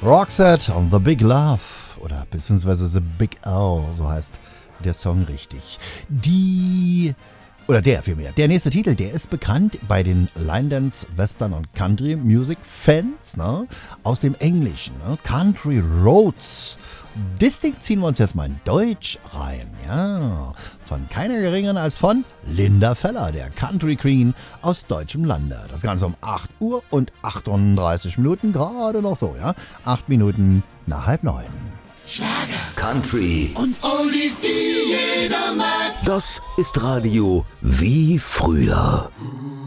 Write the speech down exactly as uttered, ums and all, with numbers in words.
Roxette on The Big Love oder beziehungsweise The Big L, so heißt der Song richtig. Die, oder der vielmehr, der nächste Titel, der ist bekannt bei den Line Dance, Western und Country Music Fans, ne? Aus dem Englischen, ne? Country Roads. Das Ding ziehen wir uns jetzt mal in Deutsch rein, ja. Von keiner geringeren als von Linda Feller, der Country Queen aus deutschem Lande. Das Ganze um acht Uhr und achtunddreißig Minuten, gerade noch so, ja. acht Minuten nach halb neun. Schlager, Country und Oldies, die jeder mag. Das ist Radio wie früher.